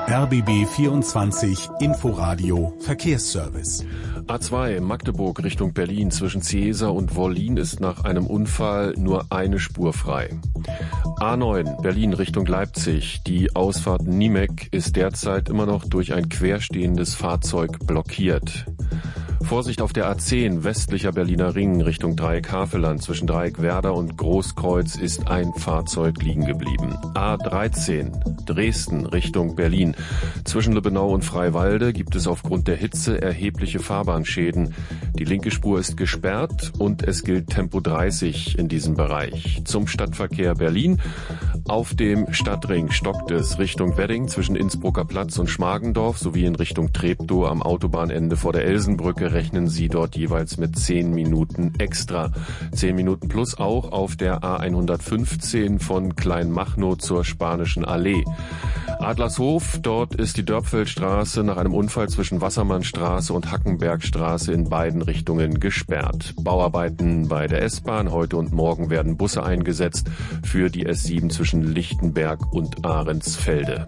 RBB 24 Inforadio Verkehrsservice. A2 Magdeburg Richtung Berlin zwischen Ciesa und Wollin ist nach einem Unfall nur eine Spur frei. A9 Berlin Richtung Leipzig. Die Ausfahrt Niemek ist derzeit immer noch durch ein querstehendes Fahrzeug blockiert. Vorsicht auf der A10 westlicher Berliner Ring Richtung Dreieck Havelland. Zwischen Dreieck Werder und Großkreuz ist ein Fahrzeug liegen geblieben. A13 Dresden Richtung Berlin. Zwischen Lübbenau und Freiwalde gibt es aufgrund der Hitze erhebliche Fahrbahnschäden. Die linke Spur ist gesperrt und es gilt Tempo 30 in diesem Bereich. Zum Stadtverkehr Berlin. Auf dem Stadtring stockt es Richtung Wedding zwischen Innsbrucker Platz und Schmargendorf sowie in Richtung Treptow am Autobahnende vor der Elsenbrücke rechnen Sie dort jeweils mit 10 Minuten extra. 10 Minuten plus auch auf der A115 von Kleinmachnow zur Spanischen Allee. Adlershof, dort ist die Dörpfeldstraße nach einem Unfall zwischen Wassermannstraße und Hackenbergstraße in beiden Richtungen gesperrt. Bauarbeiten bei der S-Bahn. Heute und morgen werden Busse eingesetzt für die S7 zwischen Lichtenberg und Ahrensfelde.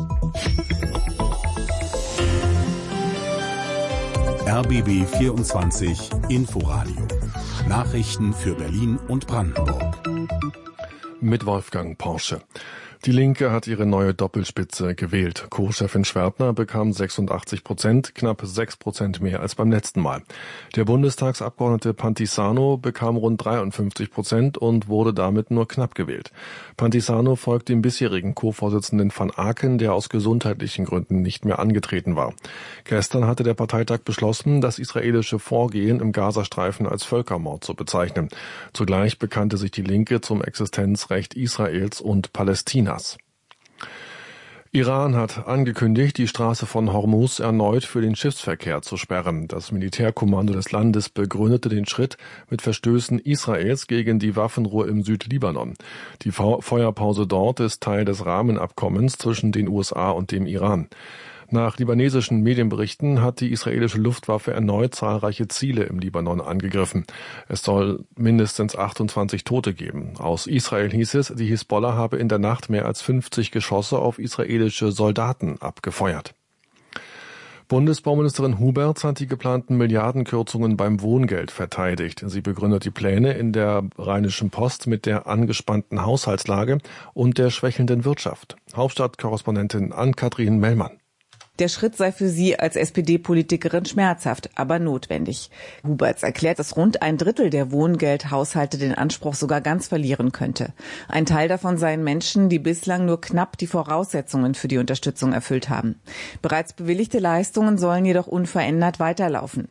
RBB 24 Inforadio. Nachrichten für Berlin und Brandenburg. Mit Wolfgang Porsche. Die Linke hat ihre neue Doppelspitze gewählt. Co-Chefin Schwertner bekam 86%, knapp 6% mehr als beim letzten Mal. Der Bundestagsabgeordnete Pantisano bekam rund 53% und wurde damit nur knapp gewählt. Pantisano folgt dem bisherigen Co-Vorsitzenden Van Aken, der aus gesundheitlichen Gründen nicht mehr angetreten war. Gestern hatte der Parteitag beschlossen, das israelische Vorgehen im Gazastreifen als Völkermord zu bezeichnen. Zugleich bekannte sich die Linke zum Existenzrecht Israels und Palästinas. Iran hat angekündigt, die Straße von Hormuz erneut für den Schiffsverkehr zu sperren. Das Militärkommando des Landes begründete den Schritt mit Verstößen Israels gegen die Waffenruhe im Südlibanon. Die Feuerpause dort ist Teil des Rahmenabkommens zwischen den USA und dem Iran. Nach libanesischen Medienberichten hat die israelische Luftwaffe erneut zahlreiche Ziele im Libanon angegriffen. Es soll mindestens 28 Tote geben. Aus Israel hieß es, die Hisbollah habe in der Nacht mehr als 50 Geschosse auf israelische Soldaten abgefeuert. Bundesbauministerin Huberts hat die geplanten Milliardenkürzungen beim Wohngeld verteidigt. Sie begründet die Pläne in der Rheinischen Post mit der angespannten Haushaltslage und der schwächelnden Wirtschaft. Hauptstadtkorrespondentin Ann-Kathrin Mellmann. Der Schritt sei für sie als SPD-Politikerin schmerzhaft, aber notwendig. Huberts erklärt, dass rund ein Drittel der Wohngeldhaushalte den Anspruch sogar ganz verlieren könnte. Ein Teil davon seien Menschen, die bislang nur knapp die Voraussetzungen für die Unterstützung erfüllt haben. Bereits bewilligte Leistungen sollen jedoch unverändert weiterlaufen.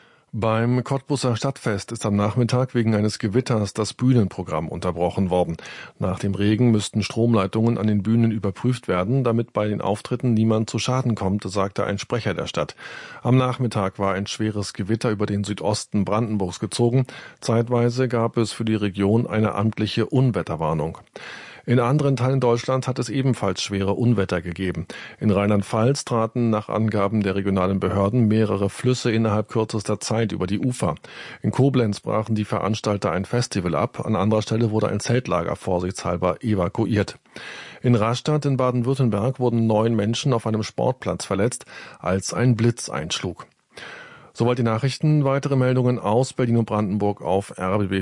Beim Cottbuser Stadtfest ist am Nachmittag wegen eines Gewitters das Bühnenprogramm unterbrochen worden. Nach dem Regen müssten Stromleitungen an den Bühnen überprüft werden, damit bei den Auftritten niemand zu Schaden kommt, sagte ein Sprecher der Stadt. Am Nachmittag war ein schweres Gewitter über den Südosten Brandenburgs gezogen. Zeitweise gab es für die Region eine amtliche Unwetterwarnung. In anderen Teilen Deutschlands hat es ebenfalls schwere Unwetter gegeben. In Rheinland-Pfalz traten nach Angaben der regionalen Behörden mehrere Flüsse innerhalb kürzester Zeit über die Ufer. In Koblenz brachen die Veranstalter ein Festival ab. An anderer Stelle wurde ein Zeltlager vorsichtshalber evakuiert. In Rastatt in Baden-Württemberg wurden 9 Menschen auf einem Sportplatz verletzt, als ein Blitz einschlug. Soweit die Nachrichten. Weitere Meldungen aus Berlin und Brandenburg auf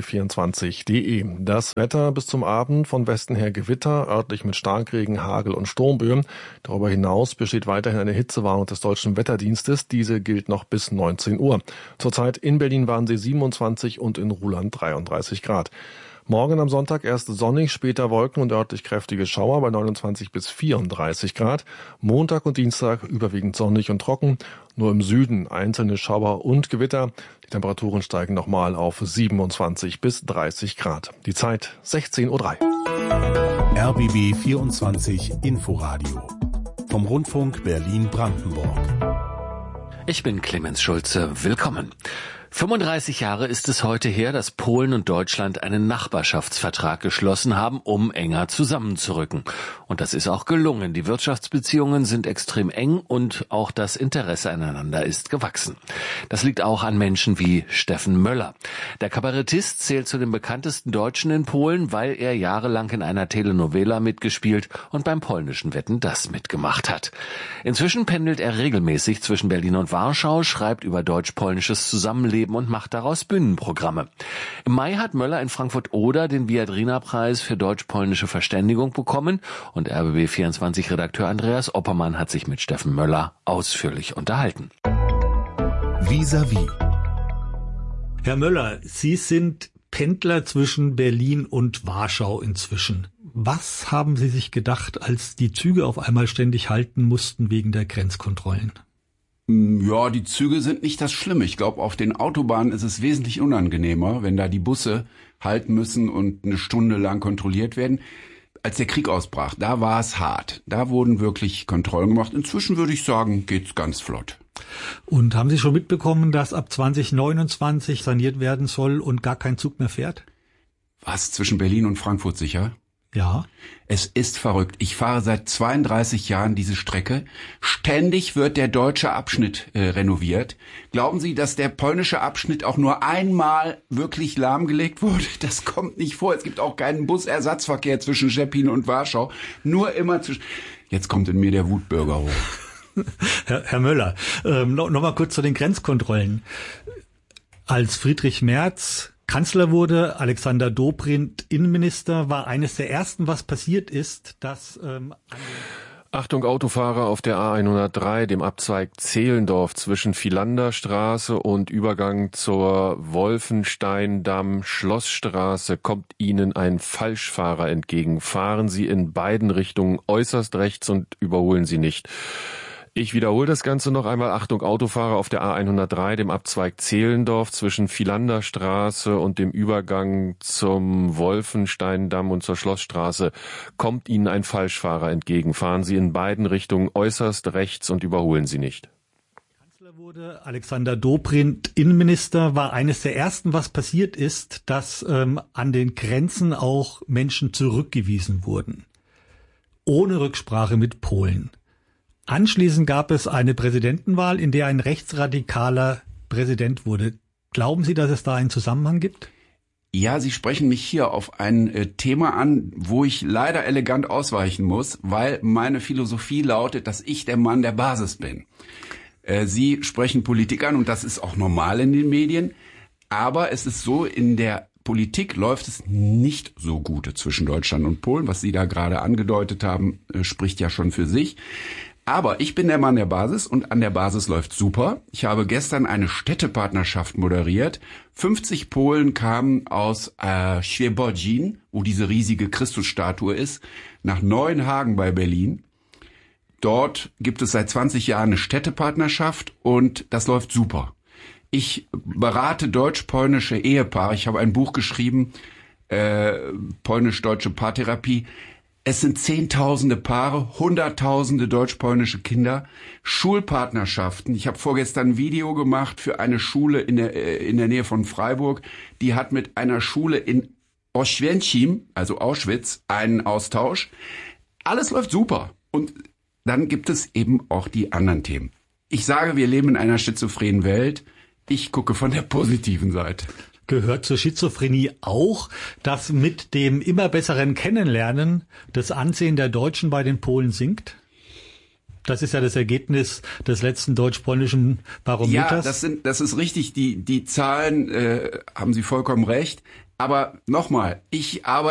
rbb24.de. Das Wetter bis zum Abend von Westen her Gewitter, örtlich mit Starkregen, Hagel und Sturmböen. Darüber hinaus besteht weiterhin eine Hitzewarnung des Deutschen Wetterdienstes. Diese gilt noch bis 19 Uhr. Zurzeit in Berlin waren sie 27 und in Ruhland 33 Grad. Morgen am Sonntag erst sonnig, später Wolken und örtlich kräftige Schauer bei 29 bis 34 Grad. Montag und Dienstag überwiegend sonnig und trocken. Nur im Süden einzelne Schauer und Gewitter. Die Temperaturen steigen nochmal auf 27 bis 30 Grad. Die Zeit 16:03 Uhr. RBB 24 Inforadio. Vom Rundfunk Berlin-Brandenburg. Ich bin Clemens Schulze. Willkommen. 35 Jahre ist es heute her, dass Polen und Deutschland einen Nachbarschaftsvertrag geschlossen haben, um enger zusammenzurücken. Und das ist auch gelungen. Die Wirtschaftsbeziehungen sind extrem eng und auch das Interesse aneinander ist gewachsen. Das liegt auch an Menschen wie Steffen Möller. Der Kabarettist zählt zu den bekanntesten Deutschen in Polen, weil er jahrelang in einer Telenovela mitgespielt und beim polnischen Wetten, das mitgemacht hat. Inzwischen pendelt er regelmäßig zwischen Berlin und Warschau, schreibt über deutsch-polnisches Zusammenleben und macht daraus Bühnenprogramme. Im Mai hat Möller in Frankfurt-Oder den Viadrina-Preis für deutsch-polnische Verständigung bekommen und RBB24-Redakteur Andreas Oppermann hat sich mit Steffen Möller ausführlich unterhalten. Vis-à-vis. Herr Möller, Sie sind Pendler zwischen Berlin und Warschau inzwischen. Was haben Sie sich gedacht, als die Züge auf einmal ständig halten mussten wegen der Grenzkontrollen? Ja, die Züge sind nicht das Schlimme. Ich glaube, auf den Autobahnen ist es wesentlich unangenehmer, wenn da die Busse halten müssen und eine Stunde lang kontrolliert werden. Als der Krieg ausbrach, da war es hart. Da wurden wirklich Kontrollen gemacht. Inzwischen würde ich sagen, geht's ganz flott. Und haben Sie schon mitbekommen, dass ab 2029 saniert werden soll und gar kein Zug mehr fährt? Was, zwischen Berlin und Frankfurt sicher? Ja. Es ist verrückt. Ich fahre seit 32 Jahren diese Strecke. Ständig wird der deutsche Abschnitt renoviert. Glauben Sie, dass der polnische Abschnitt auch nur einmal wirklich lahmgelegt wurde? Das kommt nicht vor. Es gibt auch keinen Busersatzverkehr zwischen Szczecin und Warschau. Nur immer zwischen... Jetzt kommt in mir der Wutbürger hoch. Herr Möller, noch mal kurz zu den Grenzkontrollen. Als Friedrich Merz Kanzler wurde, Alexander Dobrindt Innenminister, war eines der ersten, was passiert ist, dass... Achtung Autofahrer auf der A103, dem Abzweig Zehlendorf zwischen Vilanderstraße und Übergang zur Wolfensteindamm-Schlossstraße kommt Ihnen ein Falschfahrer entgegen. Fahren Sie in beiden Richtungen äußerst rechts und überholen Sie nicht. Ich wiederhole das Ganze noch einmal. Achtung, Autofahrer auf der A103, dem Abzweig Zehlendorf zwischen Vilanderstraße und dem Übergang zum Wolfensteindamm und zur Schlossstraße kommt Ihnen ein Falschfahrer entgegen. Fahren Sie in beiden Richtungen äußerst rechts und überholen Sie nicht. Kanzler wurde, Alexander Dobrindt Innenminister, war eines der ersten, was passiert ist, dass an den Grenzen auch Menschen zurückgewiesen wurden. Ohne Rücksprache mit Polen. Anschließend gab es eine Präsidentenwahl, in der ein rechtsradikaler Präsident wurde. Glauben Sie, dass es da einen Zusammenhang gibt? Ja, Sie sprechen mich hier auf ein Thema an, wo ich leider elegant ausweichen muss, weil meine Philosophie lautet, dass ich der Mann der Basis bin. Sie sprechen Politik an und das ist auch normal in den Medien. Aber es ist so, in der Politik läuft es nicht so gut zwischen Deutschland und Polen. Was Sie da gerade angedeutet haben, spricht ja schon für sich. Aber ich bin der Mann der Basis und an der Basis läuft super. Ich habe gestern eine Städtepartnerschaft moderiert. 50 Polen kamen aus Świebodzin, wo diese riesige Christusstatue ist, nach Neuenhagen bei Berlin. Dort gibt es seit 20 Jahren eine Städtepartnerschaft und das läuft super. Ich berate deutsch-polnische Ehepaare. Ich habe ein Buch geschrieben, polnisch-deutsche Paartherapie. Es sind Zehntausende Paare, Hunderttausende deutsch-polnische Kinder, Schulpartnerschaften. Ich habe vorgestern ein Video gemacht für eine Schule in der Nähe von Freiburg. Die hat mit einer Schule in Oświęcim, also Auschwitz, einen Austausch. Alles läuft super. Und dann gibt es eben auch die anderen Themen. Ich sage, wir leben in einer schizophrenen Welt. Ich gucke von der positiven Seite. Gehört zur Schizophrenie auch, dass mit dem immer besseren Kennenlernen das Ansehen der Deutschen bei den Polen sinkt? Das ist ja das Ergebnis des letzten deutsch-polnischen Barometers. Ja, das ist richtig. Die Zahlen haben Sie vollkommen recht. Aber nochmal, ich arbeite